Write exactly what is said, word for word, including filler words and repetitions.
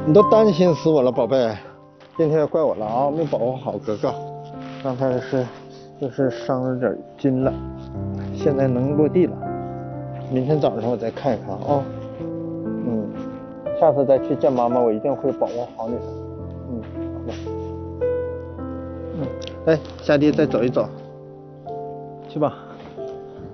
你都担心死我了，宝贝。今天怪我了啊，没保护好格格。刚才是就是伤了点筋了，现在能落地了。明天早上我再看一看啊。嗯，下次再去见妈妈，我一定会保护好你的。嗯，好吧。嗯，哎，下地再走一走，去吧。